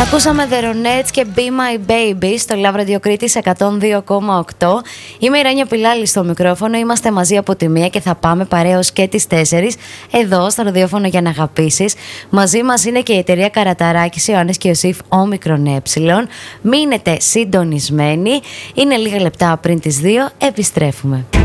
Ακούσαμε The Ronettes και Be My Baby στο Love Radio Κρήτης 102,8. Είμαι η Ράνια Πιλάλη στο μικρόφωνο. Είμαστε μαζί από τη 1 και θα πάμε παρέως και τις 4 εδώ στο ραδιόφωνο για να αγαπήσεις. Μαζί μας είναι και η εταιρεία Καραταράκης, Ιωάννης και Ιωσήφ Όμικρον Ε. Μείνετε συντονισμένοι. Είναι λίγα λεπτά πριν τις 2. Επιστρέφουμε.